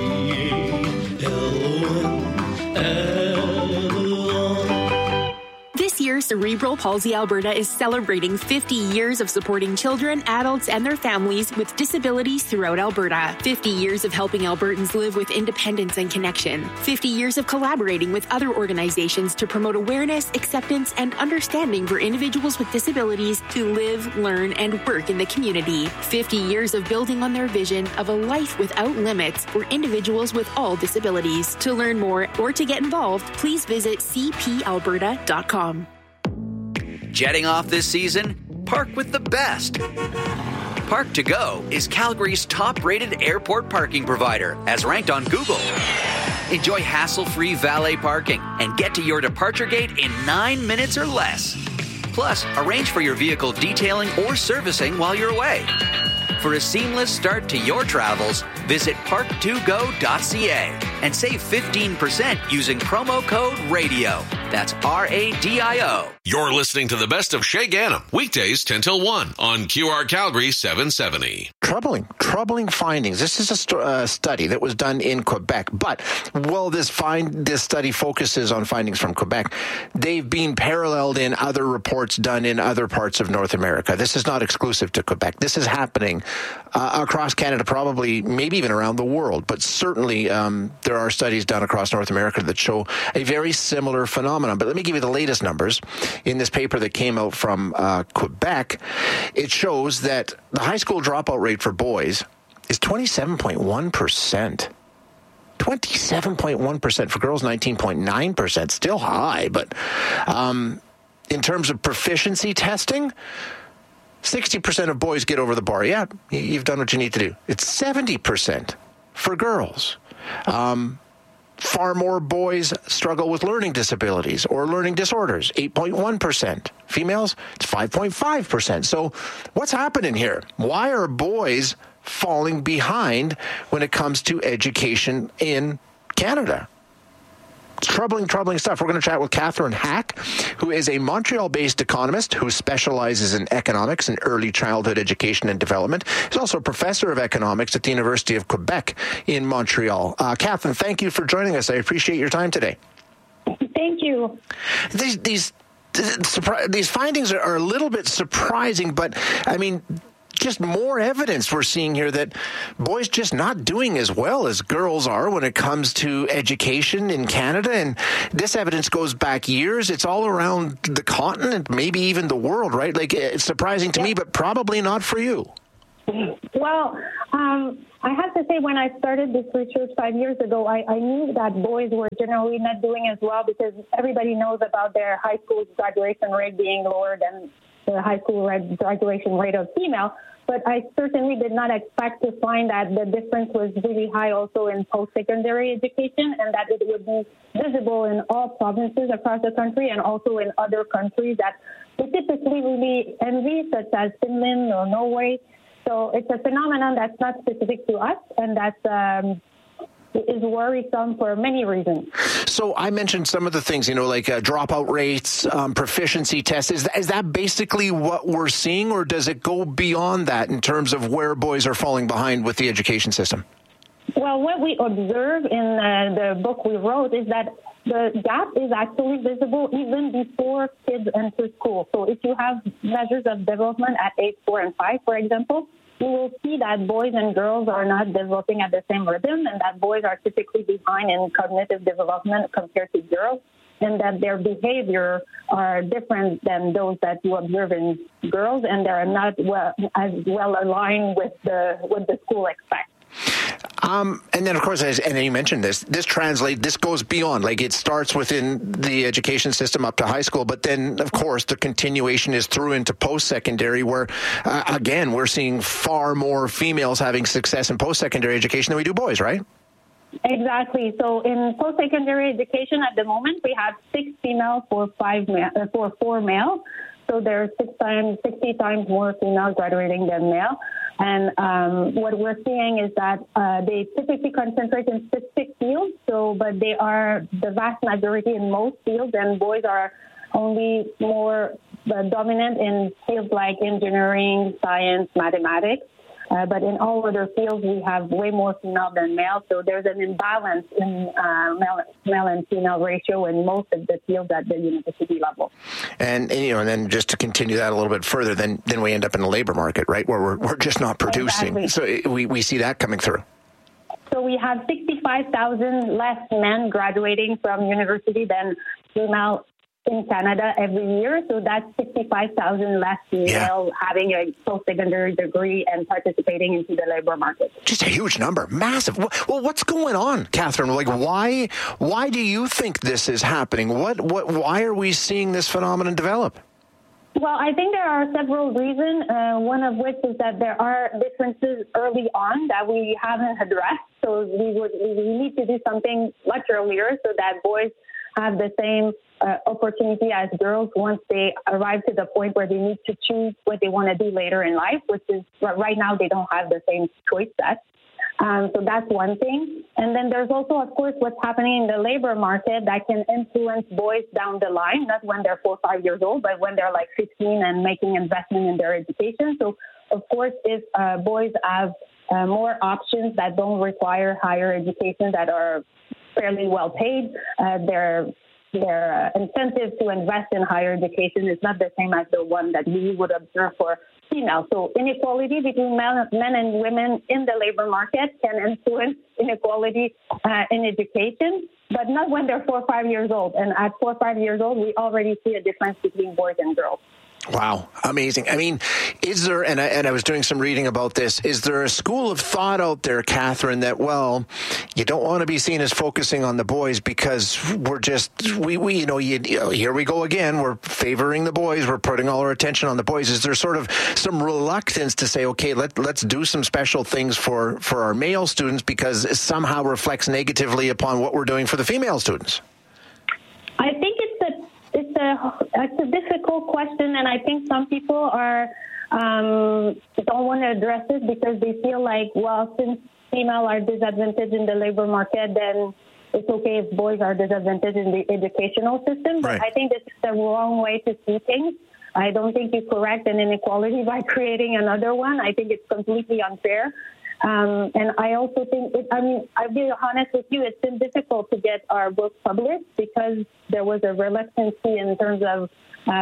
Speaker 28: This year, Cerebral Palsy Alberta is celebrating fifty years of supporting children, adults, and their families with disabilities throughout Alberta. fifty years of helping Albertans live with independence and connection. fifty years of collaborating with other organizations to promote awareness, acceptance, and understanding for individuals with disabilities to live, learn, and work in the community. fifty years of building on their vision of a life without limits for individuals with all disabilities. To learn more or to get involved, please visit c p alberta dot com.
Speaker 29: Jetting off this season? Park with the best. Park to Go is Calgary's top-rated airport parking provider, as ranked on Google. Enjoy hassle-free valet parking and get to your departure gate in nine minutes or less. Plus, arrange for your vehicle detailing or servicing while you're away. For a seamless start to your travels, visit park to go dot c a and save fifteen percent using promo code RADIO. That's R A D I O.
Speaker 23: You're listening to the best of Shay Ganem, weekdays ten till one on Q R Calgary seven seventy.
Speaker 1: Troubling, troubling findings. This is a st- uh, study that was done in Quebec. But while this find this study focuses on findings from Quebec, they've been paralleled in other reports done in other parts of North America. This is not exclusive to Quebec. This is happening uh, across Canada, probably, maybe even around the world. But certainly um, there are studies done across North America that show a very similar phenomenon. But let me give you the latest numbers. In this paper that came out from uh, Quebec, it shows that the high school dropout rate for boys is twenty-seven point one percent. twenty-seven point one percent. For girls, nineteen point nine percent. Still high, but um, in terms of proficiency testing, sixty percent of boys get over the bar. Yeah, you've done what you need to do. It's seventy percent for girls. Um, far more boys struggle with learning disabilities or learning disorders, eight point one percent. Females, it's five point five percent. So what's happening here? Why are boys falling behind when it comes to education in Canada? It's troubling, troubling stuff. We're going to chat with Catherine Hack, who is a Montreal-based economist who specializes in economics and early childhood education and development. He's also a professor of economics at the University of Quebec in Montreal. Uh, Catherine, thank you for joining us. I appreciate your time today.
Speaker 2: Thank you.
Speaker 1: These these these findings are a little bit surprising, but I mean, just more evidence we're seeing here that boys just not doing as well as girls are when it comes to education in Canada. And this evidence goes back years. It's all around the continent, maybe even the world, right? Like, it's surprising to yeah. me, but probably not for you.
Speaker 2: Well, um, I have to say, when I started this research five years ago, I, I knew that boys were generally not doing as well because everybody knows about their high school graduation rate being lower than the high school graduation rate of female. But I certainly did not expect to find that the difference was really high also in post-secondary education, and that it would be visible in all provinces across the country and also in other countries that we typically really envy, such as Finland or Norway. So it's a phenomenon that's not specific to us, and that's um, is worrisome for many reasons.
Speaker 1: So I mentioned some of the things, you know, like uh, dropout rates, um, proficiency tests. Is that, is that basically what we're seeing, or does it go beyond that in terms of where boys are falling behind with the education system?
Speaker 2: Well, what we observe in uh, the book we wrote is that the gap is actually visible even before kids enter school. So if you have measures of development at age four and five, for example, you will see that boys and girls are not developing at the same rhythm, and that boys are typically behind in cognitive development compared to girls, and that their behavior are different than those that you observe in girls, and they're not well, as well aligned with the what the school expects.
Speaker 1: Um, and then, of course, as, and then you mentioned this, this translate, this goes beyond, like it starts within the education system up to high school, but then, of course, the continuation is through into post-secondary where, uh, again, we're seeing far more females having success in post-secondary education than we do boys, right?
Speaker 2: Exactly. So in post-secondary education at the moment, we have six females for five ma- uh, for four males. So there's six times, sixty times more females graduating than male. And um, what we're seeing is that uh, they typically concentrate in specific fields. So, but they are the vast majority in most fields, and boys are only more uh, dominant in fields like engineering, science, mathematics. Uh, but in all other fields, we have way more female than male. So there's an imbalance in uh, male, male and female ratio in most of the fields at the university level.
Speaker 1: And, and you know, and then just to continue that a little bit further, then then we end up in the labor market, right, where we're we're just not producing.
Speaker 2: Exactly.
Speaker 1: So it, we we see that coming through.
Speaker 2: So we have sixty-five thousand less men graduating from university than female in Canada every year. So that's sixty-five thousand less female yeah. having a post-secondary degree and participating into the labor market.
Speaker 1: Just a huge number, massive. Well, what's going on, Catherine? Like, why why do you think this is happening? What what why are we seeing this phenomenon develop?
Speaker 2: Well, I think there are several reasons, uh, one of which is that there are differences early on that we haven't addressed. So we would we need to do something much earlier so that boys have the same uh, opportunity as girls once they arrive to the point where they need to choose what they want to do later in life, which is right now they don't have the same choice set. Um, so that's one thing. And then there's also, of course, what's happening in the labor market that can influence boys down the line, not when they're four or five years old, but when they're like fifteen and making investment in their education. So, of course, if uh, boys have uh, more options that don't require higher education that are fairly well paid, uh, their their uh, incentive to invest in higher education is not the same as the one that we would observe for females. So inequality between men, men and women in the labor market can influence inequality uh, in education, but not when they're four or five years old. And at four or five years old, we already see a difference between boys and girls.
Speaker 1: Wow. Amazing. I mean, is there, and I, and I was doing some reading about this, is there a school of thought out there, Catherine, that, well, you don't want to be seen as focusing on the boys because we're just, we, we you know, you, you know, here we go again. We're favoring the boys. We're putting all our attention on the boys. Is there sort of some reluctance to say, okay, let, let's do some special things for, for our male students because it somehow reflects negatively upon what we're doing for the female students?
Speaker 2: I think it's a It's a it's a difficult question, and I think some people are um, don't want to address it because they feel like, well, since female are disadvantaged in the labor market, then it's okay if boys are disadvantaged in the educational system. But
Speaker 1: Right.
Speaker 2: I think this is the wrong way to see things. I don't think you correct an inequality by creating another one. I think it's completely unfair. Um, and I also think, it, I mean, I'll be honest with you, it's been difficult to get our book published because there was a reluctance in terms of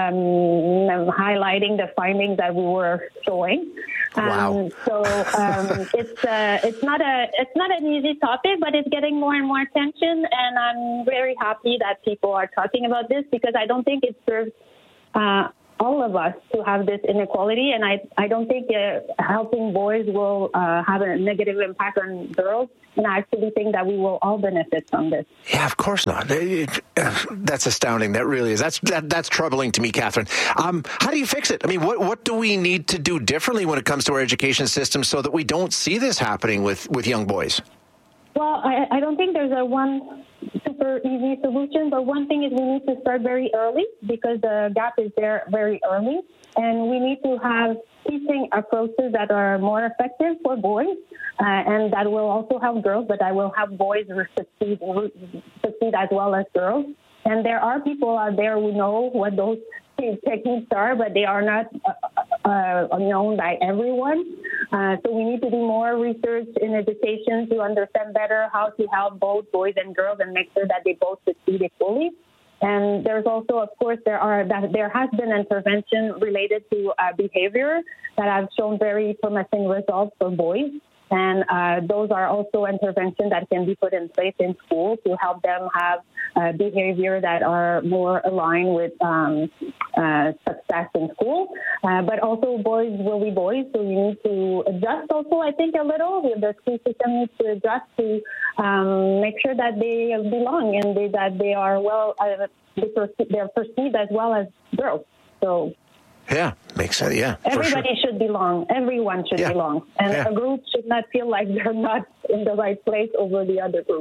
Speaker 2: um, highlighting the findings that we were showing. Um,
Speaker 1: Wow.
Speaker 2: So um, it's uh, it's not a it's not an easy topic, but it's getting more and more attention, and I'm very happy that people are talking about this because I don't think it serves uh, all of us to have this inequality, and I I don't think uh, helping boys will uh, have a negative impact on girls, and I actually think that we will all benefit from this.
Speaker 1: Yeah, of course not. It- uh, that's astounding. That really is. That's that, that's troubling to me, Catherine. Um, how do you fix it? I mean, what what do we need to do differently when it comes to our education system so that we don't see this happening with, with young boys?
Speaker 2: Well, I, I don't think there's a one super easy solution, but one thing is we need to start very early because the gap is there very early, and we need to have teaching approaches that are more effective for boys, uh, and that will also help girls, but that will help boys succeed, succeed as well as girls. And there are people out there who know what those techniques are, but they are not uh, uh, known by everyone. Uh, so we need to do more research in education to understand better how to help both boys and girls and make sure that they both succeed equally. And there's also, of course, there are that there has been intervention related to uh, behavior that have shown very promising results for boys. And uh, those are also interventions that can be put in place in school to help them have uh, behavior that are more aligned with um, uh, success in school. Uh, but also boys will be boys, so you need to adjust also, I think, a little. The school system needs to adjust to um, make sure that they belong and they, that they are well, uh, they perce- they're perceived as well as girls. So.
Speaker 1: Yeah, makes sense. Yeah,
Speaker 2: everybody
Speaker 1: for sure.
Speaker 2: should belong. Everyone should
Speaker 1: Yeah.
Speaker 2: belong. And
Speaker 1: Yeah.
Speaker 2: a group should not feel like they're not in the right place over the other group.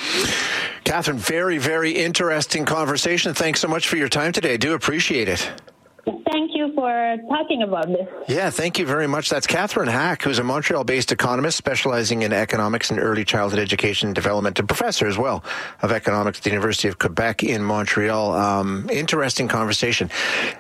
Speaker 1: Catherine, very, very interesting conversation. Thanks so much for your time today. I do appreciate it.
Speaker 2: Thank you for talking about this.
Speaker 1: Yeah, thank you very much. That's Catherine Hack, who's a Montreal-based economist specializing in economics and early childhood education and development, and professor as well of economics at the University of Quebec in Montreal. Um, interesting conversation.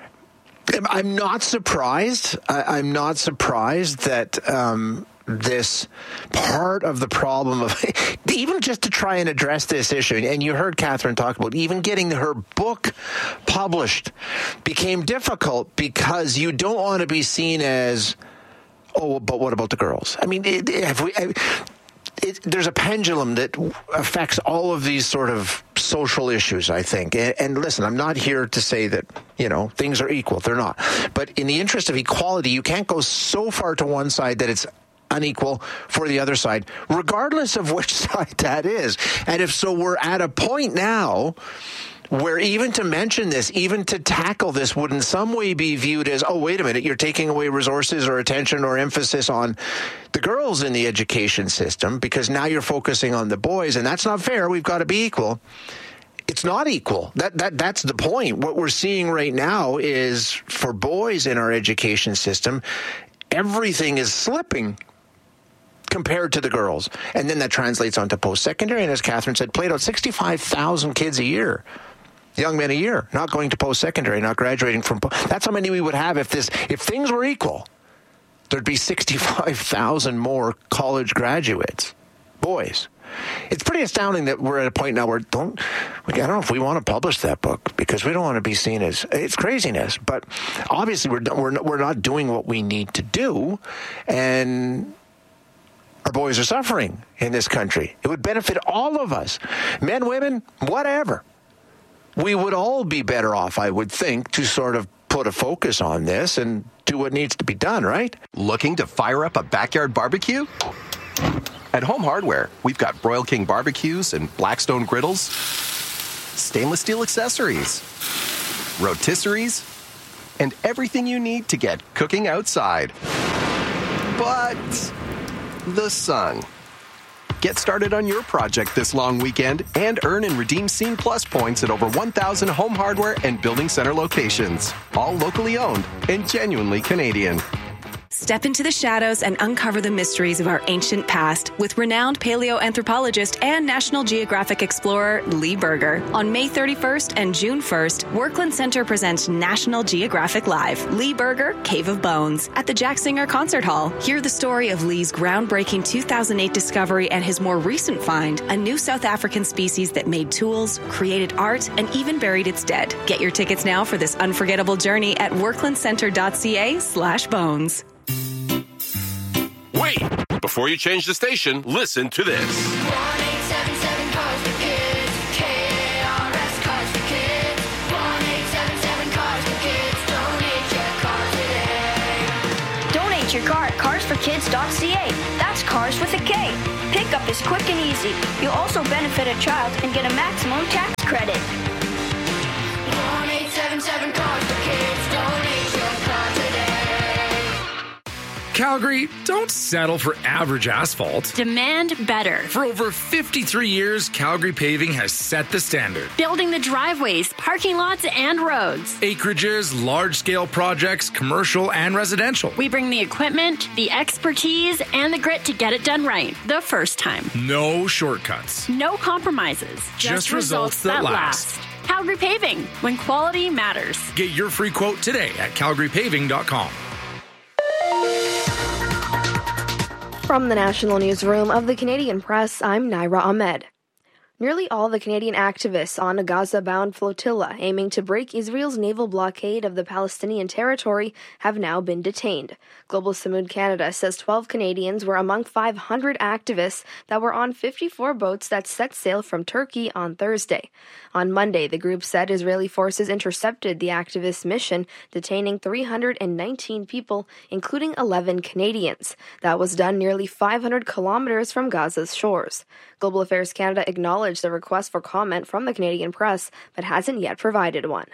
Speaker 1: I'm not surprised. I, I'm not surprised that um, this part of the problem of even just to try and address this issue, and you heard Catherine talk about even getting her book published became difficult because you don't want to be seen as, oh, but what about the girls? I mean, it, have we? It, there's a pendulum that affects all of these sort of social issues, I think. And, and listen, I'm not here to say that, you know, things are equal. They're not. But in the interest of equality, you can't go so far to one side that it's unequal for the other side, regardless of which side that is. And if so, we're at a point now where even to mention this, even to tackle this would in some way be viewed as, oh, wait a minute, you're taking away resources or attention or emphasis on the girls in the education system because now you're focusing on the boys, and that's not fair. We've got to be equal. It's not equal. That that that's the point. What we're seeing right now is for boys in our education system, everything is slipping compared to the girls. And then that translates onto post-secondary. And as Catherine said, played out sixty-five thousand kids a year. Young men a year, not going to post-secondary, not graduating from... Po- That's how many we would have if this, if things were equal. There'd be sixty-five thousand more college graduates, boys. It's pretty astounding that we're at a point now where don't, I don't know if we want to publish that book because we don't want to be seen as, it's craziness. But obviously we're we're we're not doing what we need to do, and our boys are suffering in this country. It would benefit all of us, men, women, whatever. We would all be better off, I would think, to sort of put a focus on this and do what needs to be done, right?
Speaker 3: Looking to fire up a backyard barbecue? At Home Hardware, we've got Broil King barbecues and Blackstone griddles, stainless steel accessories, rotisseries, and everything you need to get cooking outside. But the sun. Get started on your project this long weekend and earn and redeem Scene Plus points at over one thousand Home Hardware and Building Center locations. All locally owned and genuinely Canadian.
Speaker 6: Step into the shadows and uncover the mysteries of our ancient past with renowned paleoanthropologist and National Geographic explorer Lee Berger. On May thirty-first and June first, Workland Center presents National Geographic Live, Lee Berger, Cave of Bones, at the Jack Singer Concert Hall. Hear the story of Lee's groundbreaking two thousand eight discovery and his more recent find, a new South African species that made tools, created art, and even buried its dead. Get your tickets now for this unforgettable journey at worklandcenter.ca slash bones.
Speaker 8: Wait! Before you change the station, listen to this.
Speaker 12: one eight seven seven Cars for Kids. K A R S Cars for Kids. one eight seven seven Cars for Kids. Donate your car today.
Speaker 13: Donate your car at cars for kids dot c a. That's cars with a K. Pickup is quick and easy. You'll also benefit a child and get a maximum tax credit.
Speaker 12: one eight seven seven Cars for Kids. Donate your car today.
Speaker 14: Calgary, don't settle for average asphalt.
Speaker 21: Demand better.
Speaker 14: For over fifty-three years, Calgary Paving has set the standard.
Speaker 21: Building the driveways, parking lots, and roads.
Speaker 14: Acreages, large-scale projects, commercial and residential.
Speaker 21: We bring the equipment, the expertise, and the grit to get it done right the first time.
Speaker 14: No shortcuts.
Speaker 21: No compromises.
Speaker 14: Just, Just results, results that, that last.
Speaker 21: last. Calgary Paving, when quality matters.
Speaker 14: Get your free quote today at calgary paving dot com.
Speaker 15: From the National Newsroom of the Canadian Press, I'm Naira Ahmed. Nearly all the Canadian activists on a Gaza-bound flotilla aiming to break Israel's naval blockade of the Palestinian territory have now been detained. Global Samud Canada says twelve Canadians were among five hundred activists that were on fifty-four boats that set sail from Turkey on Thursday. On Monday, the group said Israeli forces intercepted the activists' mission, detaining three hundred nineteen people, including eleven Canadians. That was done nearly five hundred kilometers from Gaza's shores. Global Affairs Canada acknowledged the request for comment from the Canadian press, but hasn't yet provided one.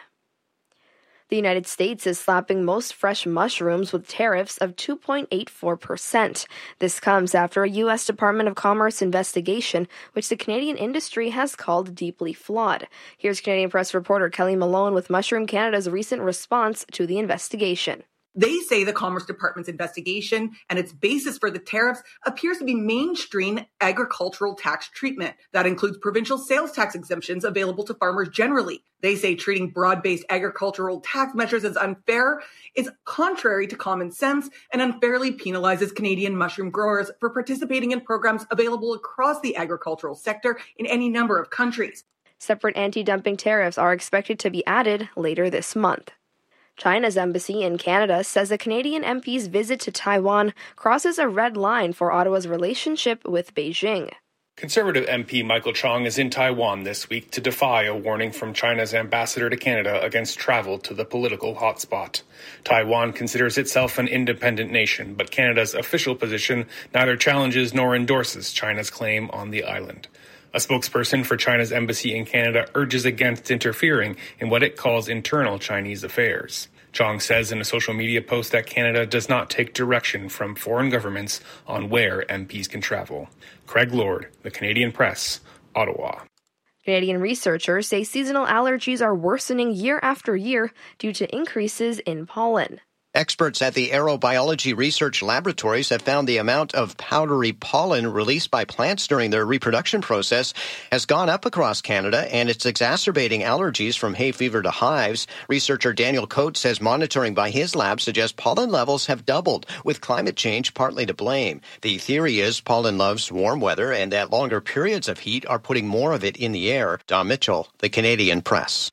Speaker 15: The United States is slapping most fresh mushrooms with tariffs of two point eight four percent. This comes after a U S Department of Commerce investigation, which the Canadian industry has called deeply flawed. Here's Canadian Press reporter Kelly Malone with Mushroom Canada's recent response to the investigation.
Speaker 16: They say the Commerce Department's investigation and its basis for the tariffs appears to be mainstream agricultural tax treatment. That includes provincial sales tax exemptions available to farmers generally. They say treating broad-based agricultural tax measures as unfair is contrary to common sense and unfairly penalizes Canadian mushroom growers for participating in programs available across the agricultural sector in any number of countries.
Speaker 15: Separate anti-dumping tariffs are expected to be added later this month. China's embassy in Canada says a Canadian M P's visit to Taiwan crosses a red line for Ottawa's relationship with Beijing.
Speaker 17: Conservative M P Michael Chong is in Taiwan this week to defy a warning from China's ambassador to Canada against travel to the political hotspot. Taiwan considers itself an independent nation, but Canada's official position neither challenges nor endorses China's claim on the island. A spokesperson for China's embassy in Canada urges against interfering in what it calls internal Chinese affairs. Chong says in a social media post that Canada does not take direction from foreign governments on where M Ps can travel. Craig Lord, The Canadian Press, Ottawa.
Speaker 15: Canadian researchers say seasonal allergies are worsening year after year due to increases in pollen.
Speaker 18: Experts at the Aerobiology Research Laboratories have found the amount of powdery pollen released by plants during their reproduction process has gone up across Canada, and it's exacerbating allergies from hay fever to hives. Researcher Daniel Coates says monitoring by his lab suggests pollen levels have doubled, with climate change partly to blame. The theory is pollen loves warm weather, and that longer periods of heat are putting more of it in the air. Don Mitchell, The Canadian Press.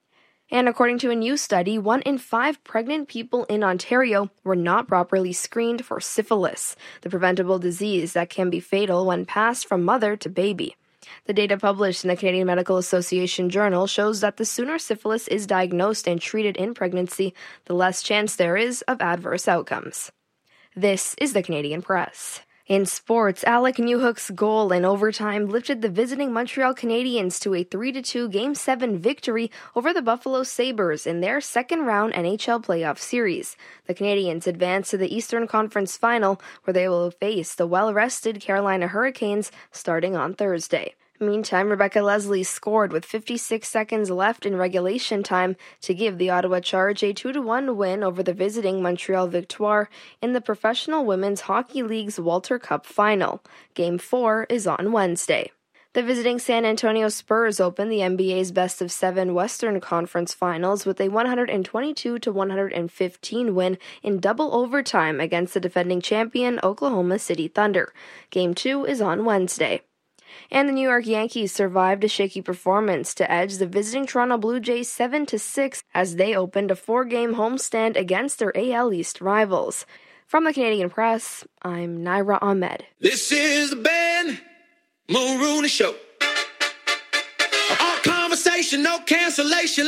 Speaker 15: And according to a new study, one in five pregnant people in Ontario were not properly screened for syphilis, the preventable disease that can be fatal when passed from mother to baby. The data published in the Canadian Medical Association Journal shows that the sooner syphilis is diagnosed and treated in pregnancy, the less chance there is of adverse outcomes. This is the Canadian Press. In sports, Alec Newhook's goal in overtime lifted the visiting Montreal Canadiens to a three to two Game seven victory over the Buffalo Sabres in their second-round N H L playoff series. The Canadiens advance to the Eastern Conference Final, where they will face the well-rested Carolina Hurricanes starting on Thursday. Meantime, Rebecca Leslie scored with fifty-six seconds left in regulation time to give the Ottawa Charge a two to one win over the visiting Montreal Victoire in the Professional Women's Hockey League's Walter Cup final. Game four is on Wednesday. The visiting San Antonio Spurs opened the N B A's best of seven Western Conference Finals with a one twenty-two to one fifteen win in double overtime against the defending champion Oklahoma City Thunder. Game two is on Wednesday. And the New York Yankees survived a shaky performance to edge the visiting Toronto Blue Jays seven to six as they opened a four-game homestand against their A L East rivals. From the Canadian Press, I'm Naira Ahmed.
Speaker 4: This is the Ben Mulrooney Show. All conversation, no cancellation.